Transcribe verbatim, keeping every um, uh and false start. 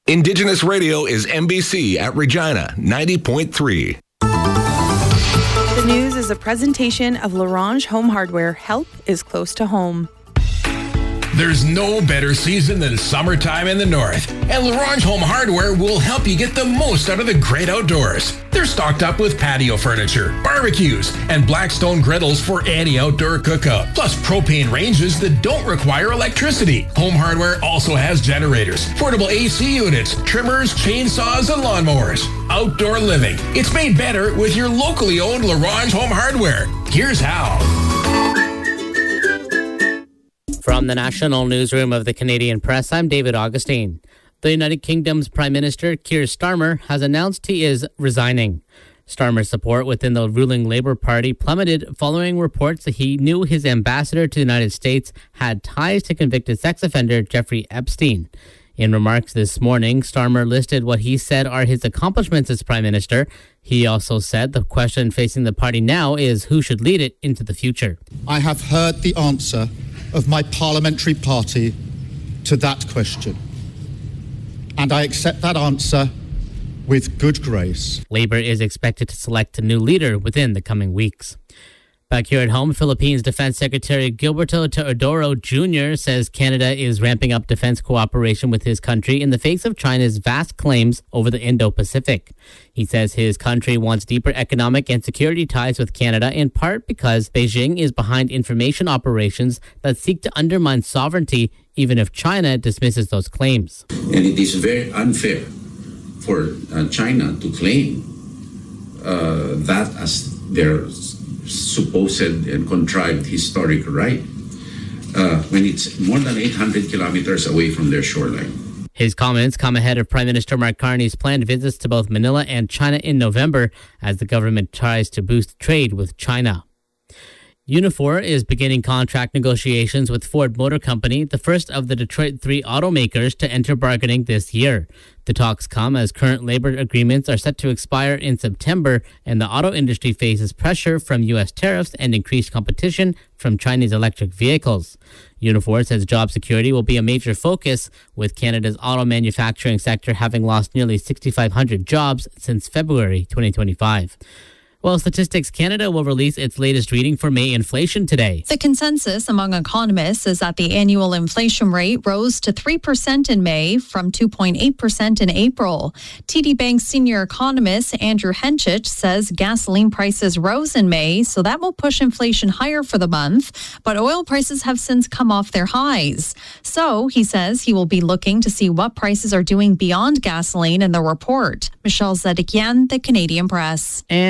Indigenous Radio is N B C at Regina, ninety point three. The news is a presentation of L'Orange Home Hardware. Help is close to home. There's no better season than summertime in the north, and L'Orange Home Hardware will help you get the most out of the great outdoors. They're stocked up with patio furniture, barbecues, and Blackstone griddles for any outdoor cookout, plus propane ranges that don't require electricity. Home Hardware also has generators, portable A C units, trimmers, chainsaws, and lawnmowers. Outdoor living. It's made better with your locally owned L'Orange Home Hardware. Here's how. From the National Newsroom of the Canadian Press, I'm David Augustine. The United Kingdom's Prime Minister, Keir Starmer, has announced he is resigning. Starmer's support within the ruling Labour Party plummeted following reports that he knew his ambassador to the United States had ties to convicted sex offender Jeffrey Epstein. In remarks this morning, Starmer listed what he said are his accomplishments as Prime Minister. He also said the question facing the party now is who should lead it into the future. I have heard the answer of my parliamentary party to that question, and I accept that answer with good grace. Labour is expected to select a new leader within the coming weeks. Back here at home, Philippines Defense Secretary Gilberto Teodoro Junior says Canada is ramping up defense cooperation with his country in the face of China's vast claims over the Indo-Pacific. He says his country wants deeper economic and security ties with Canada, in part because Beijing is behind information operations that seek to undermine sovereignty, even if China dismisses those claims. And it is very unfair for uh, China to claim uh, that as their supposed and contrived historic right uh, when it's more than eight hundred kilometers away from their shoreline. His comments come ahead of Prime Minister Mark Carney's planned visits to both Manila and China in November as the government tries to boost trade with China. Unifor is beginning contract negotiations with Ford Motor Company, the first of the Detroit three automakers to enter bargaining this year. The talks come as current labor agreements are set to expire in September, and the auto industry faces pressure from U S tariffs and increased competition from Chinese electric vehicles. Unifor says job security will be a major focus, with Canada's auto manufacturing sector having lost nearly six thousand five hundred jobs since February twenty twenty-five. Well, Statistics Canada will release its latest reading for May inflation today. The consensus among economists is that the annual inflation rate rose to three percent in May from two point eight percent in April. T D Bank's senior economist Andrew Henchich says gasoline prices rose in May, so that will push inflation higher for the month. But oil prices have since come off their highs. So he says he will be looking to see what prices are doing beyond gasoline in the report. Michelle Zedekian, The Canadian Press. And